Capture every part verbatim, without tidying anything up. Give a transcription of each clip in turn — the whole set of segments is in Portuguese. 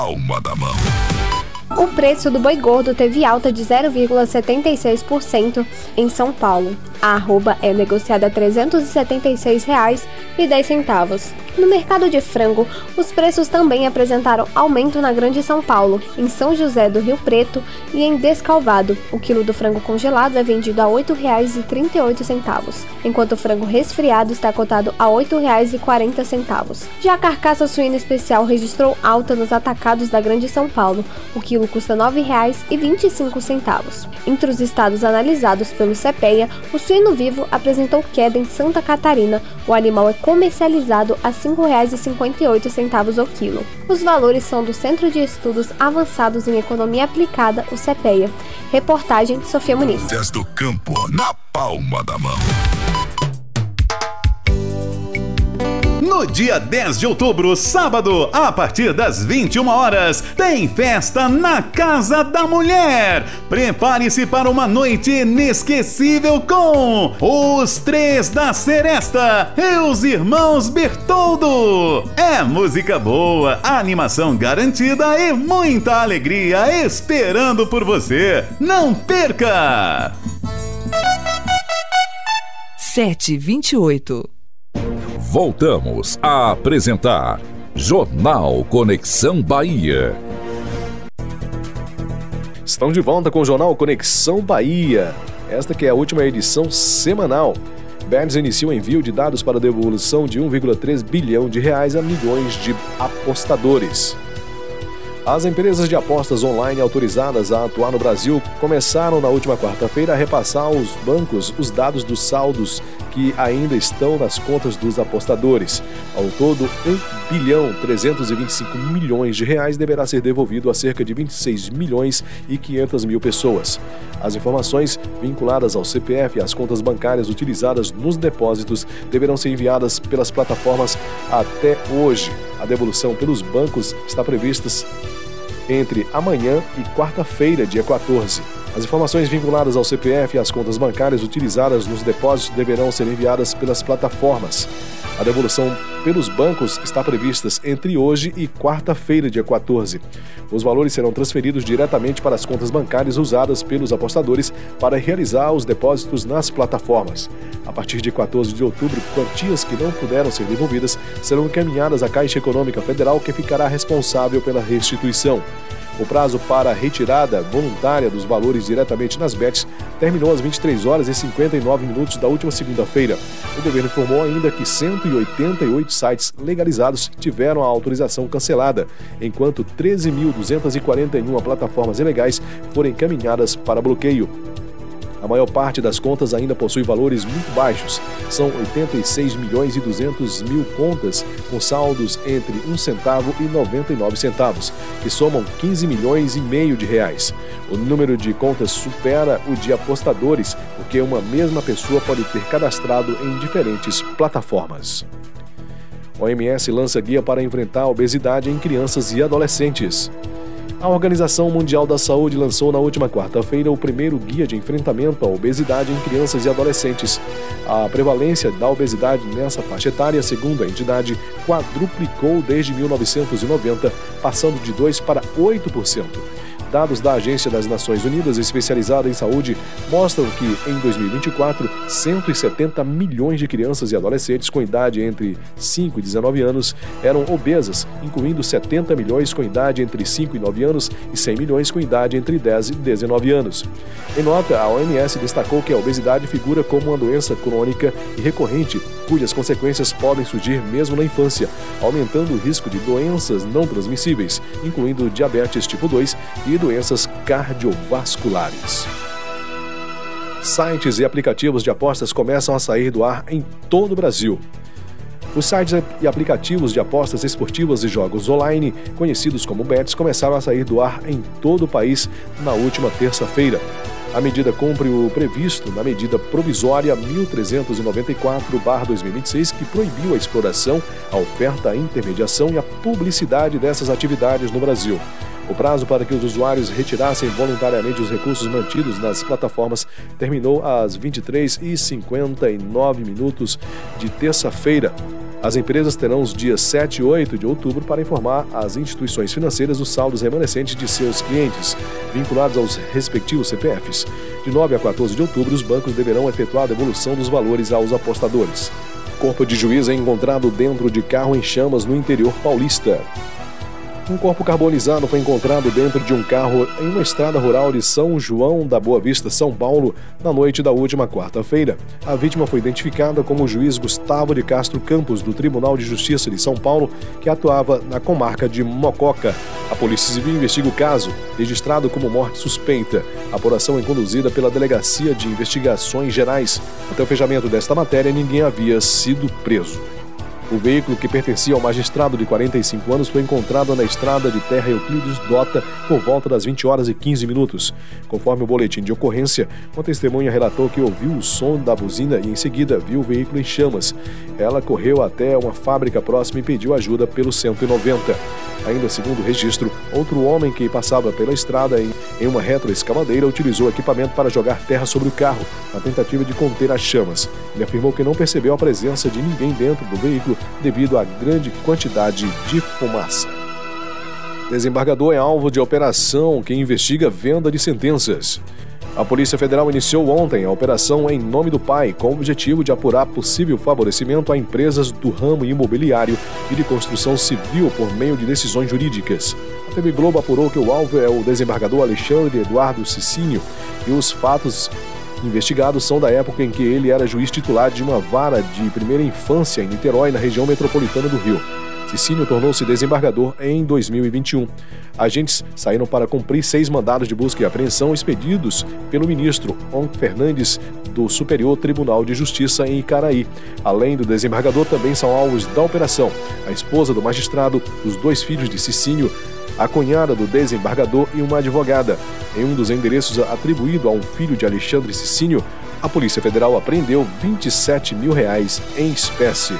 palma da mão. O preço do boi gordo teve alta de zero vírgula setenta e seis por cento em São Paulo. A arroba é negociada a trezentos e setenta e seis reais e dez centavos. No mercado de frango, os preços também apresentaram aumento na Grande São Paulo, em São José do Rio Preto e em Descalvado. O quilo do frango congelado é vendido a oito reais e trinta e oito centavos, enquanto o frango resfriado está cotado a oito reais e quarenta centavos. Já a carcaça suína especial registrou alta nos atacados da Grande São Paulo. O quilo custa nove reais e vinte e cinco centavos. Entre os estados analisados pelo CEPEA, o suíno vivo apresentou queda em Santa Catarina. O animal é comercializado a cinco reais e cinquenta e oito centavos o quilo. Os valores são do Centro de Estudos Avançados em Economia Aplicada, o CEPEA. Reportagem Sofia Muniz. Desde o campo, na palma da mão. No dia dez de outubro, sábado, a partir das vinte e uma horas, tem festa na Casa da Mulher. Prepare-se para uma noite inesquecível com os Três da Seresta e os Irmãos Bertoldo. É música boa, animação garantida e muita alegria esperando por você. Não perca! sete e vinte e oito. Voltamos a apresentar Jornal Conexão Bahia. Estão de volta com o Jornal Conexão Bahia. Esta que é a última edição semanal. B E D S inicia o envio de dados para devolução de um vírgula três bilhão de reais a milhões de apostadores. As empresas de apostas online autorizadas a atuar no Brasil começaram na última quarta-feira a repassar aos bancos os dados dos saldos que ainda estão nas contas dos apostadores. Ao todo, um bilhão trezentos e vinte e cinco milhões de reais deverá ser devolvido a cerca de vinte e seis milhões e quinhentas mil pessoas. As informações vinculadas ao C P F e às contas bancárias utilizadas nos depósitos deverão ser enviadas pelas plataformas até hoje. A devolução pelos bancos está prevista entre amanhã e quarta-feira, dia quatorze. As informações vinculadas ao C P F e às contas bancárias utilizadas nos depósitos deverão ser enviadas pelas plataformas. A devolução pelos bancos está prevista entre hoje e quarta-feira, dia quatorze. Os valores serão transferidos diretamente para as contas bancárias usadas pelos apostadores para realizar os depósitos nas plataformas. A partir de quatorze de outubro, quantias que não puderam ser devolvidas serão encaminhadas à Caixa Econômica Federal, que ficará responsável pela restituição. O prazo para a retirada voluntária dos valores diretamente nas bets terminou às vinte e três horas e cinquenta e nove minutos da última segunda-feira. O governo informou ainda que cento e oitenta e oito sites legalizados tiveram a autorização cancelada, enquanto treze mil duzentas e quarenta e uma plataformas ilegais foram encaminhadas para bloqueio. A maior parte das contas ainda possui valores muito baixos. São oitenta e seis milhões e duzentos mil contas com saldos entre um centavo e noventa e nove centavos, que somam quinze milhões e meio de reais. O número de contas supera o de apostadores, porque uma mesma pessoa pode ter cadastrado em diferentes plataformas. O O M S lança guia para enfrentar a obesidade em crianças e adolescentes. A Organização Mundial da Saúde lançou na última quarta-feira o primeiro guia de enfrentamento à obesidade em crianças e adolescentes. A prevalência da obesidade nessa faixa etária, segundo a entidade, quadruplicou desde mil novecentos e noventa, passando de dois por cento para oito por cento. Dados da Agência das Nações Unidas especializada em saúde mostram que, em dois mil e vinte e quatro, cento e setenta milhões de crianças e adolescentes com idade entre cinco e dezenove anos eram obesas, incluindo setenta milhões com idade entre cinco e nove anos e cem milhões com idade entre dez e dezenove anos. Em nota, a O M S destacou que a obesidade figura como uma doença crônica e recorrente, cujas consequências podem surgir mesmo na infância, aumentando o risco de doenças não transmissíveis, incluindo diabetes tipo dois e doenças cardiovasculares. Sites e aplicativos de apostas começam a sair do ar em todo o Brasil. Os sites e aplicativos de apostas esportivas e jogos online, conhecidos como bets, começaram a sair do ar em todo o país na última terça-feira. A medida cumpre o previsto na medida provisória mil trezentos e noventa e quatro barra dois mil e vinte e seis, que proibiu a exploração, a oferta, a intermediação e a publicidade dessas atividades no Brasil. O prazo para que os usuários retirassem voluntariamente os recursos mantidos nas plataformas terminou às vinte e três e cinquenta e nove minutos de terça-feira. As empresas terão os dias sete e oito de outubro para informar às instituições financeiras os saldos remanescentes de seus clientes, vinculados aos respectivos C P Fs. De nove a quatorze de outubro, os bancos deverão efetuar a devolução dos valores aos apostadores. Corpo de juiz é encontrado dentro de carro em chamas no interior paulista. Um corpo carbonizado foi encontrado dentro de um carro em uma estrada rural de São João da Boa Vista, São Paulo, na noite da última quarta-feira. A vítima foi identificada como o juiz Gustavo de Castro Campos, do Tribunal de Justiça de São Paulo, que atuava na comarca de Mococa. A Polícia Civil investiga o caso, registrado como morte suspeita. A apuração é conduzida pela Delegacia de Investigações Gerais. Até o fechamento desta matéria, ninguém havia sido preso. O veículo, que pertencia ao magistrado de quarenta e cinco anos, foi encontrado na estrada de terra Euclides Dota por volta das vinte horas e quinze minutos. Conforme o boletim de ocorrência, uma testemunha relatou que ouviu o som da buzina e, em seguida, viu o veículo em chamas. Ela correu até uma fábrica próxima e pediu ajuda pelo cento e noventa. Ainda segundo o registro, outro homem que passava pela estrada em, em uma retroescavadeira utilizou equipamento para jogar terra sobre o carro, na tentativa de conter as chamas. Ele afirmou que não percebeu a presença de ninguém dentro do veículo devido à grande quantidade de fumaça. Desembargador é alvo de operação que investiga venda de sentenças. A Polícia Federal iniciou ontem a operação Em Nome do Pai, com o objetivo de apurar possível favorecimento a empresas do ramo imobiliário e de construção civil por meio de decisões jurídicas. A T V Globo apurou que o alvo é o desembargador Alexandre Eduardo Cicinho e os fatos investigados são da época em que ele era juiz titular de uma vara de primeira infância em Niterói, na região metropolitana do Rio. Cicinho tornou-se desembargador em dois mil e vinte e um. Agentes saíram para cumprir seis mandados de busca e apreensão expedidos pelo ministro Onc Fernandes do Superior Tribunal de Justiça em Icaraí. Além do desembargador, também são alvos da operação a esposa do magistrado, os dois filhos de Cicinho, a cunhada do desembargador e uma advogada. Em um dos endereços atribuído a um filho de Alexandre Cicinho, a Polícia Federal apreendeu vinte e sete mil reais em espécie.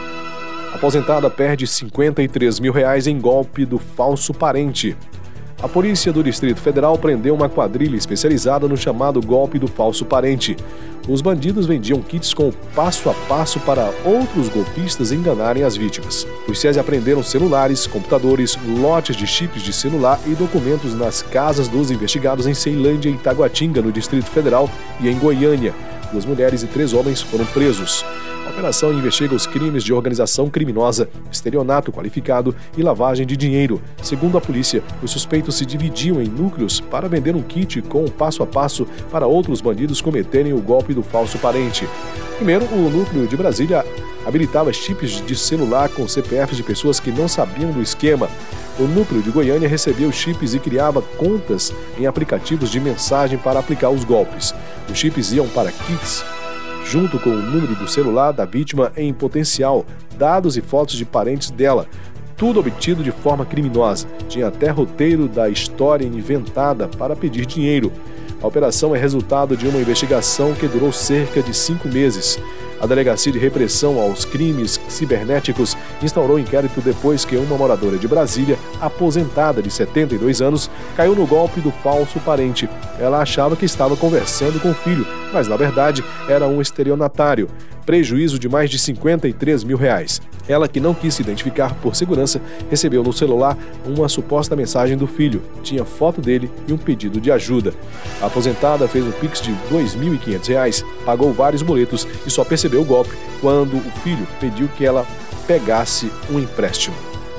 Aposentada perde cinquenta e três mil reais em golpe do falso parente. A Polícia do Distrito Federal prendeu uma quadrilha especializada no chamado golpe do falso parente. Os bandidos vendiam kits com passo a passo para outros golpistas enganarem as vítimas. Policiais apreenderam celulares, computadores, lotes de chips de celular e documentos nas casas dos investigados em Ceilândia e Itaguatinga, no Distrito Federal, e em Goiânia. Duas mulheres e três homens foram presos. A operação investiga os crimes de organização criminosa, estelionato qualificado e lavagem de dinheiro. Segundo a polícia, os suspeitos se dividiam em núcleos para vender um kit com um passo a passo para outros bandidos cometerem o golpe do falso parente. Primeiro, o núcleo de Brasília habilitava chips de celular com C P Fs de pessoas que não sabiam do esquema. O núcleo de Goiânia recebia os chips e criava contas em aplicativos de mensagem para aplicar os golpes. Os chips iam para kits junto com o número do celular da vítima em potencial, dados e fotos de parentes dela. Tudo obtido de forma criminosa. Tinha até roteiro da história inventada para pedir dinheiro. A operação é resultado de uma investigação que durou cerca de cinco meses. A Delegacia de Repressão aos Crimes Cibernéticos instaurou inquérito depois que uma moradora de Brasília, aposentada de setenta e dois anos, caiu no golpe do falso parente. Ela achava que estava conversando com o filho, mas na verdade era um estelionatário. Prejuízo de mais de cinquenta e três mil reais. Ela, que não quis se identificar por segurança, recebeu no celular uma suposta mensagem do filho. Tinha foto dele e um pedido de ajuda. A aposentada fez um pix de dois mil e quinhentos reais, pagou vários boletos e só percebeu o golpe quando o filho pediu que ela pegasse um empréstimo.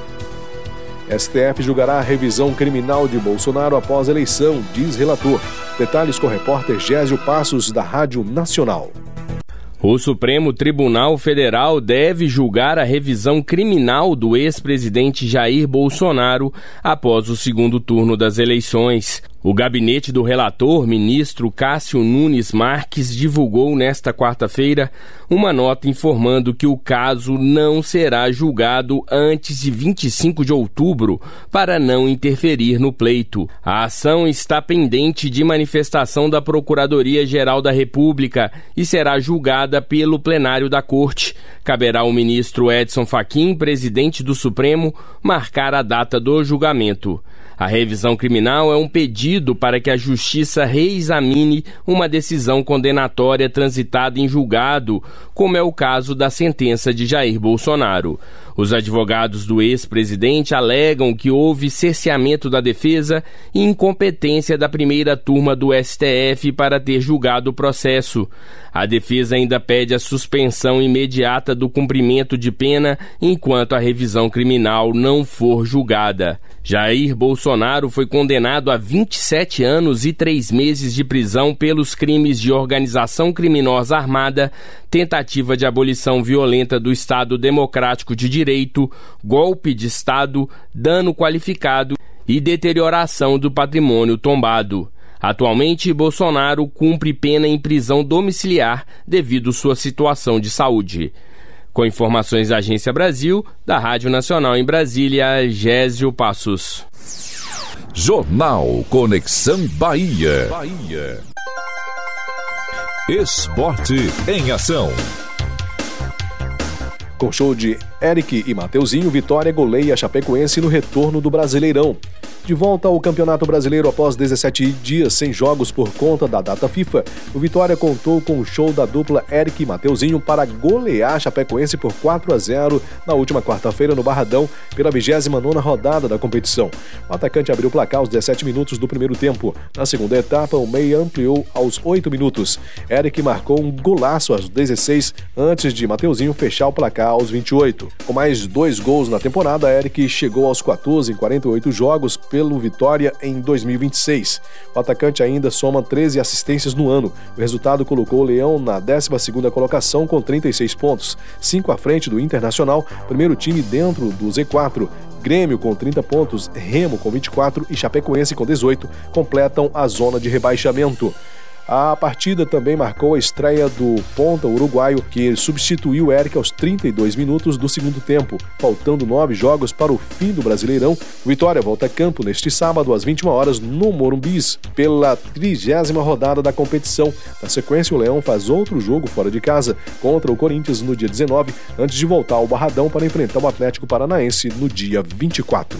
S T F julgará a revisão criminal de Bolsonaro após a eleição, diz relator. Detalhes com o repórter Gésio Passos, da Rádio Nacional. O Supremo Tribunal Federal deve julgar a revisão criminal do ex-presidente Jair Bolsonaro após o segundo turno das eleições. O gabinete do relator, ministro Cássio Nunes Marques, divulgou nesta quarta-feira uma nota informando que o caso não será julgado antes de vinte e cinco de outubro para não interferir no pleito. A ação está pendente de manifestação da Procuradoria-Geral da República e será julgada pelo plenário da Corte. Caberá ao ministro Edson Fachin, presidente do Supremo, marcar a data do julgamento. A revisão criminal é um pedido para que a Justiça reexamine uma decisão condenatória transitada em julgado, como é o caso da sentença de Jair Bolsonaro. Os advogados do ex-presidente alegam que houve cerceamento da defesa e incompetência da primeira turma do S T F para ter julgado o processo. A defesa ainda pede a suspensão imediata do cumprimento de pena enquanto a revisão criminal não for julgada. Jair Bolsonaro foi condenado a vinte e sete anos e três meses de prisão pelos crimes de organização criminosa armada, tentativa de abolição violenta do Estado Democrático de Direito, golpe de Estado, dano qualificado e deterioração do patrimônio tombado. Atualmente, Bolsonaro cumpre pena em prisão domiciliar devido sua situação de saúde. Com informações da Agência Brasil, da Rádio Nacional em Brasília, Gésio Passos. Jornal Conexão Bahia. Bahia. Esporte em ação. Com show de Eric e Mateuzinho, Vitória goleia a Chapecoense no retorno do Brasileirão. De volta ao Campeonato Brasileiro após dezessete dias sem jogos por conta da data FIFA, o Vitória contou com o show da dupla Eric e Mateuzinho para golear a Chapecoense por quatro a zero na última quarta-feira no Barradão, pela vigésima nona rodada da competição. O atacante abriu o placar aos dezessete minutos do primeiro tempo. Na segunda etapa, o meia ampliou aos oito minutos. Eric marcou um golaço aos dezesseis, antes de Mateuzinho fechar o placar aos vinte e oito. Com mais dois gols na temporada, Eric chegou aos quatorze em quarenta e oito jogos pelo Vitória em dois mil e vinte e seis. O atacante ainda soma treze assistências no ano. O resultado colocou o Leão na décima segunda colocação com trinta e seis pontos, cinco à frente do Internacional, primeiro time dentro do Z quatro. Grêmio com trinta pontos, Remo com vinte e quatro e Chapecoense com dezoito completam a zona de rebaixamento. A partida também marcou a estreia do ponta uruguaio, que substituiu Eric aos trinta e dois minutos do segundo tempo. Faltando nove jogos para o fim do Brasileirão, o Vitória volta a campo neste sábado às vinte e uma horas no Morumbis, pela trigésima rodada da competição. Na sequência, o Leão faz outro jogo fora de casa contra o Corinthians no dia dezenove, antes de voltar ao Barradão para enfrentar o Atlético Paranaense no dia vinte e quatro.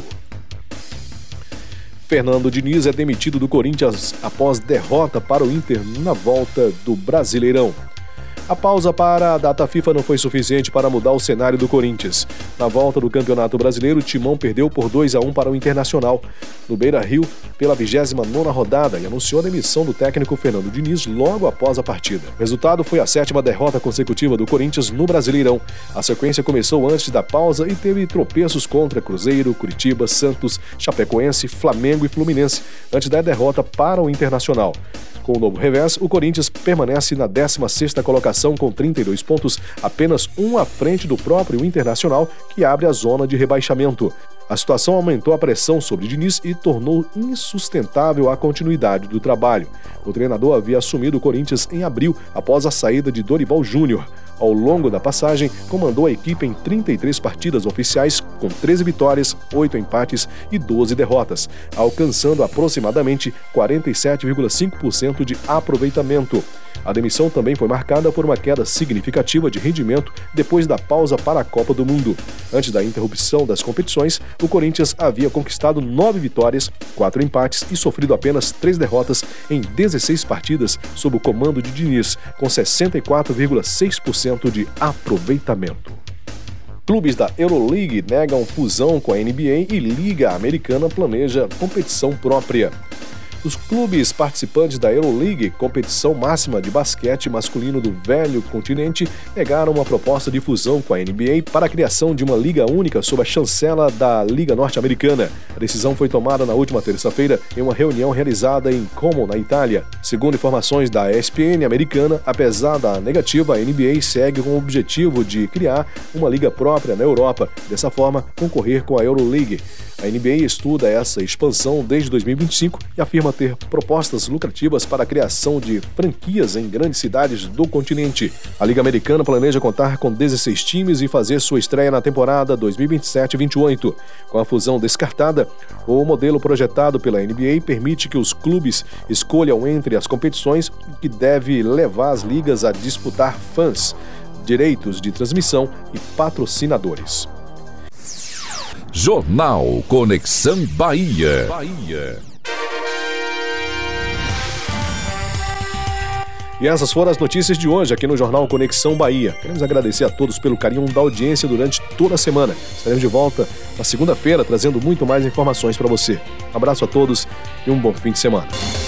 Fernando Diniz é demitido do Corinthians após derrota para o Inter na volta do Brasileirão. A pausa para a data FIFA não foi suficiente para mudar o cenário do Corinthians. Na volta do Campeonato Brasileiro, o Timão perdeu por dois a um para o Internacional, no Beira-Rio, pela vigésima nona rodada, e anunciou a demissão do técnico Fernando Diniz logo após a partida. O resultado foi a sétima derrota consecutiva do Corinthians no Brasileirão. A sequência começou antes da pausa e teve tropeços contra Cruzeiro, Curitiba, Santos, Chapecoense, Flamengo e Fluminense, antes da derrota para o Internacional. Com o novo revés, o Corinthians permanece na décima sexta colocação com trinta e dois pontos, apenas um à frente do próprio Internacional, que abre a zona de rebaixamento. A situação aumentou a pressão sobre Diniz e tornou insustentável a continuidade do trabalho. O treinador havia assumido o Corinthians em abril, após a saída de Dorival Júnior. Ao longo da passagem, comandou a equipe em trinta e três partidas oficiais, com treze vitórias, oito empates e doze derrotas, alcançando aproximadamente quarenta e sete vírgula cinco por cento de aproveitamento. A demissão também foi marcada por uma queda significativa de rendimento depois da pausa para a Copa do Mundo. Antes da interrupção das competições, o Corinthians havia conquistado nove vitórias, quatro empates e sofrido apenas três derrotas em dezesseis partidas sob o comando de Diniz, com sessenta e quatro vírgula seis por cento de aproveitamento. Clubes da Euroleague negam fusão com a N B A e Liga Americana planeja competição própria. Os clubes participantes da Euroleague, competição máxima de basquete masculino do velho continente, negaram uma proposta de fusão com a N B A para a criação de uma liga única sob a chancela da Liga Norte-Americana. A decisão foi tomada na última terça-feira em uma reunião realizada em Como, na Itália. Segundo informações da E S P N americana, apesar da negativa, a N B A segue com o objetivo de criar uma liga própria na Europa, dessa forma concorrer com a Euroleague. A N B A estuda essa expansão desde dois mil e vinte e cinco e afirma afirma ter propostas lucrativas para a criação de franquias em grandes cidades do continente. A Liga Americana planeja contar com dezesseis times e fazer sua estreia na temporada dois mil e vinte e sete vinte e oito. Com a fusão descartada, o modelo projetado pela N B A permite que os clubes escolham entre as competições que deve levar as ligas a disputar fãs, direitos de transmissão e patrocinadores. Jornal Conexão Bahia. Bahia. E essas foram as notícias de hoje aqui no Jornal Conexão Bahia. Queremos agradecer a todos pelo carinho da audiência durante toda a semana. Estaremos de volta na segunda-feira trazendo muito mais informações para você. Um abraço a todos e um bom fim de semana.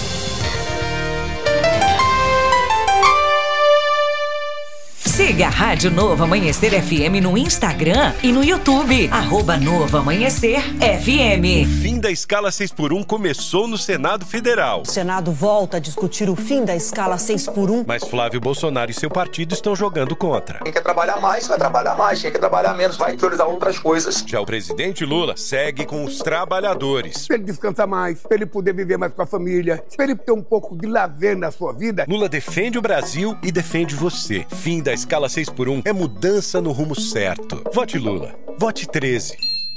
Siga a Rádio Novo Amanhecer F M no Instagram e no YouTube. Arroba Novo Amanhecer F M. O fim da escala seis por um começou no Senado Federal. O Senado volta a discutir o fim da escala seis por um. Mas Flávio Bolsonaro e seu partido estão jogando contra. Quem quer trabalhar mais, vai trabalhar mais. Quem quer trabalhar menos, vai priorizar outras coisas. Já o presidente Lula segue com os trabalhadores. Para ele descansar mais, para ele poder viver mais com a família, para ele ter um pouco de lazer na sua vida. Lula defende o Brasil e defende você. Fim da escala seis por um é mudança no rumo certo. Vote Lula. Vote treze.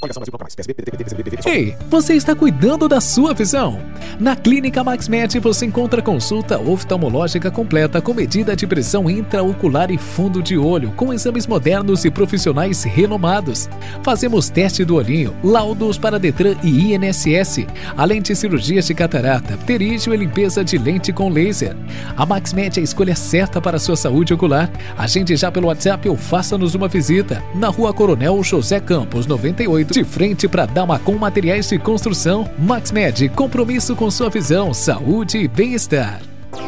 Ei, você está cuidando da sua visão? Na Clínica MaxMed você encontra consulta oftalmológica completa com medida de pressão intraocular e fundo de olho, com exames modernos e profissionais renomados. Fazemos teste do olhinho, laudos para Detran e I N S S, além de cirurgias de catarata, pterígio e limpeza de lente com laser. A MaxMed é a escolha certa para a sua saúde ocular. Agende já pelo WhatsApp ou faça-nos uma visita. Na Rua Coronel José Campos, noventa e oito, de frente para Damacom Materiais de Construção. MaxMed, compromisso com sua visão, saúde e bem-estar.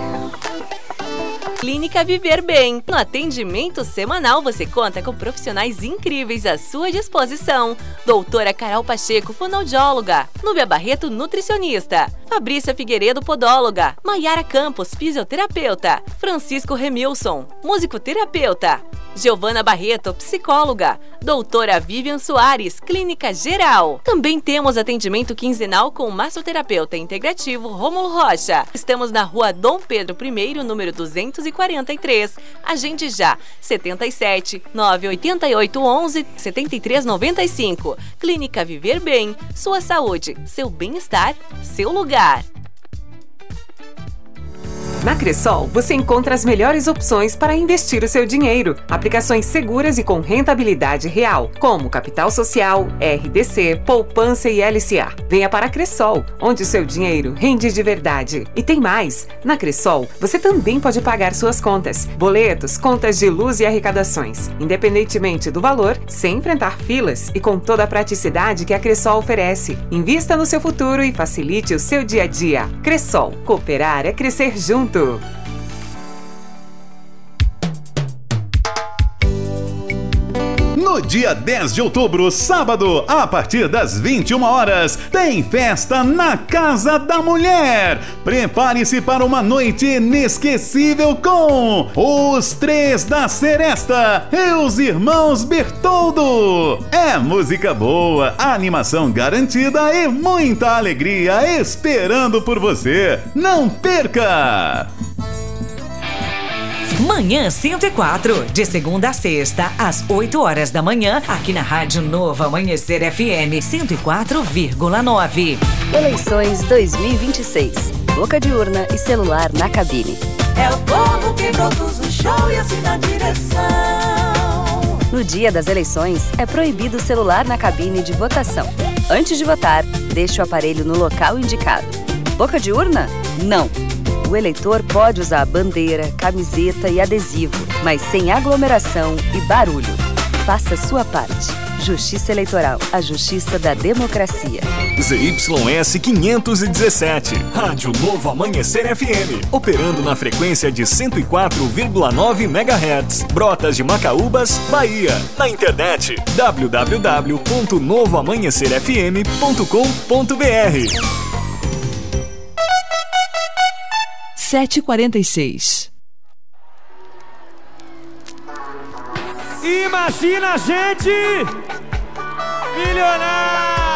Clínica Viver Bem. No atendimento semanal você conta com profissionais incríveis à sua disposição. Doutora Carol Pacheco, fonoaudióloga. Núbia Barreto, nutricionista. Fabrícia Figueiredo, podóloga. Maiara Campos, fisioterapeuta. Francisco Remilson, musicoterapeuta. Giovana Barreto, psicóloga. Doutora Vivian Soares, clínica geral. Também temos atendimento quinzenal com o massoterapeuta integrativo Rômulo Rocha. Estamos na Rua Dom Pedro I, número duzentos e quarenta e três. Agende já, setenta e sete, nove oito oito, onze, setenta e três noventa e cinco. Clínica Viver Bem, sua saúde, seu bem-estar, seu lugar. Na Cressol, você encontra as melhores opções para investir o seu dinheiro. Aplicações seguras e com rentabilidade real, como Capital Social, R D C, Poupança e L C A. Venha para a Cressol, onde o seu dinheiro rende de verdade. E tem mais! Na Cressol, você também pode pagar suas contas, boletos, contas de luz e arrecadações, independentemente do valor, sem enfrentar filas e com toda a praticidade que a Cressol oferece. Invista no seu futuro e facilite o seu dia a dia. Cressol, cooperar é crescer junto. No dia dez de outubro, sábado, a partir das vinte e uma horas, tem festa na Casa da Mulher. Prepare-se para uma noite inesquecível com os Três da Seresta e os Irmãos Bertoldo. É música boa, animação garantida e muita alegria esperando por você. Não perca! Manhã cento e quatro, de segunda a sexta, às oito horas da manhã, aqui na Rádio Novo Amanhecer F M cento e quatro vírgula nove. Eleições dois mil e vinte e seis. Boca de urna e celular na cabine. É o povo que produz o show e assina a direção. No dia das eleições, é proibido o celular na cabine de votação. Antes de votar, deixe o aparelho no local indicado. Boca de urna? Não. O eleitor pode usar bandeira, camiseta e adesivo, mas sem aglomeração e barulho. Faça sua parte. Justiça Eleitoral, a justiça da democracia. Z Y S quinhentos e dezessete, Rádio Novo Amanhecer F M, operando na frequência de cento e quatro vírgula nove megahertz, Brotas de Macaúbas, Bahia. Na internet, w w w ponto novo amanhecer f m ponto com ponto b r. sete e quarenta e seis. Imagina a gente milionário!